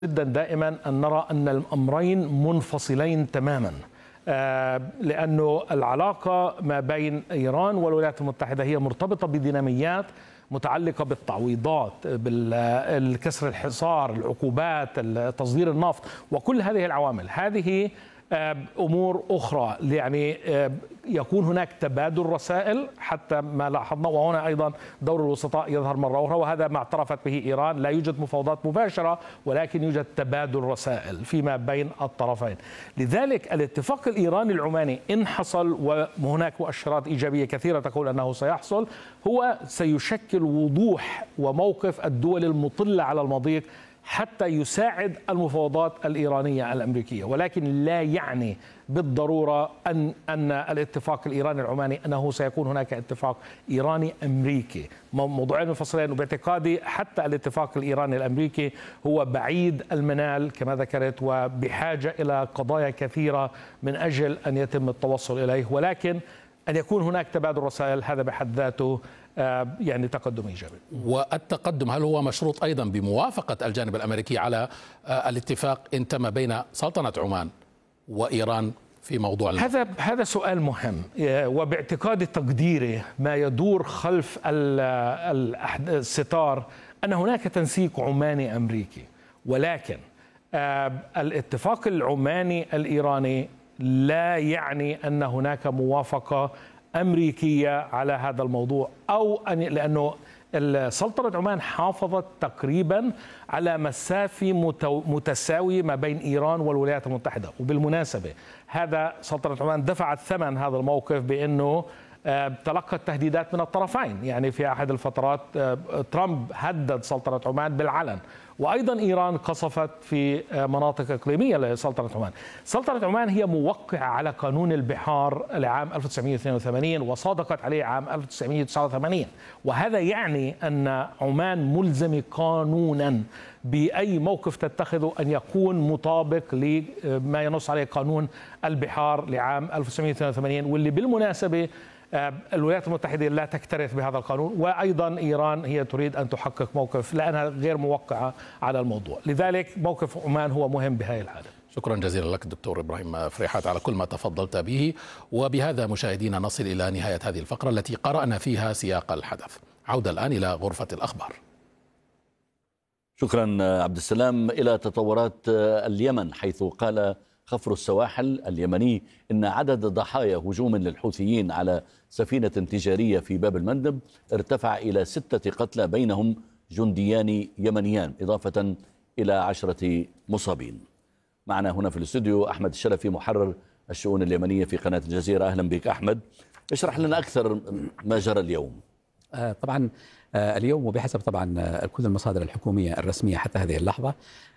جدا دائما أن نرى أن الأمرين منفصلين تماما، لأنه العلاقة ما بين إيران والولايات المتحدة هي مرتبطة بديناميات متعلقة بالتعويضات، بالكسر الحصار، العقوبات، تصدير النفط، وكل هذه العوامل. هذه أمور أخرى، يعني يكون هناك تبادل رسائل حتى ما لاحظنا، وهنا أيضا دور الوسطاء يظهر مرة أخرى، وهذا ما اعترفت به إيران. لا يوجد مفاوضات مباشرة، ولكن يوجد تبادل رسائل فيما بين الطرفين. لذلك الاتفاق الإيراني العماني إن حصل، وهناك مؤشرات إيجابية كثيرة تقول أنه سيحصل، هو سيشكل وضوح وموقف الدول المطلة على المضيق حتى يساعد المفاوضات الإيرانية الأمريكية، ولكن لا يعني بالضرورة أن الاتفاق الإيراني العماني أنه سيكون هناك اتفاق إيراني أمريكي. موضوعين منفصلين، وباعتقادي حتى الاتفاق الإيراني الأمريكي هو بعيد المنال كما ذكرت، وبحاجة إلى قضايا كثيرة من أجل أن يتم التوصل إليه، ولكن أن يكون هناك تبادل رسائل هذا بحد ذاته يعني تقدم إيجابي. والتقدم هل هو مشروط أيضا بموافقة الجانب الأمريكي على الاتفاق إن تم بين سلطنة عمان وإيران في موضوع هذا سؤال مهم، وباعتقاد تقديري ما يدور خلف الستار أن هناك تنسيق عماني أمريكي، ولكن الاتفاق العماني الإيراني لا يعني أن هناك موافقة أمريكية على هذا الموضوع، لأنه سلطنة عمان حافظت تقريبا على مسافة متساوية ما بين إيران والولايات المتحدة. وبالمناسبة هذا سلطنة عمان دفعت ثمن هذا الموقف بأنه تلقت تهديدات من الطرفين. يعني في أحد الفترات ترامب هدد سلطنة عمان بالعلن، وأيضا إيران قصفت في مناطق إقليمية لسلطنة عمان. سلطنة عمان هي موقعة على قانون البحار لعام 1982 وصادقت عليه عام 1989، وهذا يعني أن عمان ملزمة قانونا بأي موقف تتخذه أن يكون مطابق لما ينص عليه قانون البحار لعام 1982، واللي بالمناسبة الولايات المتحدة لا تكترث بهذا القانون، وأيضا إيران هي تريد أن تحقق موقف لأنها غير موقعة على الموضوع. لذلك موقف عمان هو مهم بهذه الحالة. شكرا جزيلا لك دكتور إبراهيم فريحات على كل ما تفضلت به. وبهذا مشاهدينا نصل إلى نهاية هذه الفقرة التي قرأنا فيها سياق الحدث. عودة الآن إلى غرفة الأخبار. شكرا عبد السلام. إلى تطورات اليمن، حيث قال خفر السواحل اليمني إن عدد ضحايا هجوم للحوثيين على سفينة تجارية في باب المندب ارتفع إلى 6 قتلى بينهم جنديان يمنيان، إضافة إلى 10 مصابين. معنا هنا في الاستوديو أحمد الشرفي، محرر الشؤون اليمنية في قناة الجزيرة. أهلا بك أحمد، اشرح لنا أكثر ما جرى اليوم. طبعا اليوم وبحسب طبعا كل المصادر الحكومية الرسمية حتى هذه اللحظة،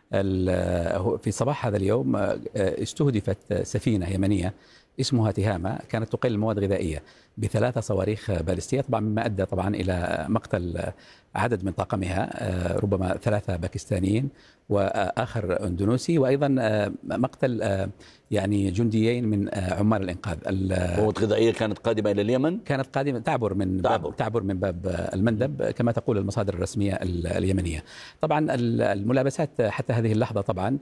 في صباح هذا اليوم استهدفت سفينة يمنية اسمها تهامة، كانت تقل المواد الغذائية ب3 صواريخ باليستية، طبعا مما أدى طبعا إلى مقتل عدد من طاقمها، ربما 3 باكستانيين وآخر أندونيسي، وأيضا مقتل يعني جنديين من عمال الإنقاذ. مواد غذائية كانت قادمة إلى اليمن، كانت قادمة تعبر من باب المندب كما تقول المصادر الرسمية اليمنية. طبعا الملابسات حتى هذه اللحظة طبعا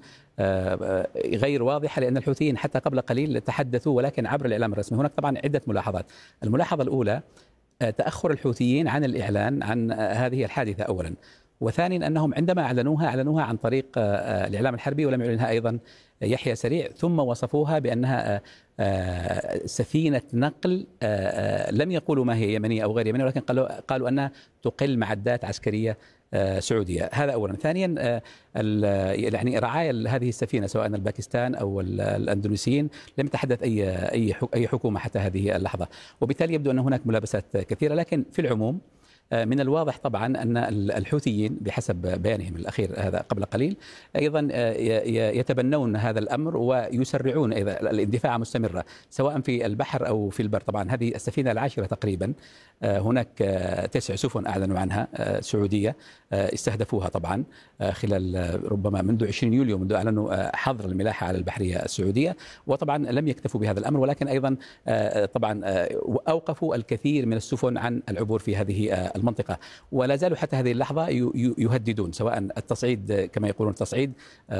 غير واضحة، لأن الحوثيين حتى قبل قليل تحدثوا ولكن عبر الإعلام الرسمي. هناك طبعا عدة ملاحظات. الملاحظة الأولى تأخر الحوثيين عن الإعلان عن هذه الحادثة أولا، وثانيا أنهم عندما أعلنوها عن طريق الإعلام الحربي، ولم يعلنها أيضا يحيى سريع، ثم وصفوها بأنها سفينة نقل، لم يقولوا ما هي يمنية أو غير يمنية، ولكن قالوا أنها تقل معدات عسكرية سعودية. هذا أولا. ثانيا يعني رعايا هذه السفينة سواء الباكستان أو الأندونيسيين لم يتحدث أي حكومة حتى هذه اللحظة، وبالتالي يبدو أن هناك ملابسات كثيرة. لكن في العموم من الواضح طبعا أن الحوثيين بحسب بيانهم الأخير هذا قبل قليل أيضا يتبنون هذا الأمر ويسرعون إذا الاندفاع مستمرة سواء في البحر أو في البر. طبعا هذه السفينة ال10 تقريبا، هناك 9 سفن أعلنوا عنها سعودية استهدفوها طبعا خلال ربما منذ 20 يوليو، منذ أعلنوا حظر الملاحة على البحرية السعودية. وطبعا لم يكتفوا بهذا الأمر، ولكن أيضا طبعا أوقفوا الكثير من السفن عن العبور في هذه المنطقة، ولا زالوا حتى هذه اللحظة يهددون سواء التصعيد كما يقولون التصعيد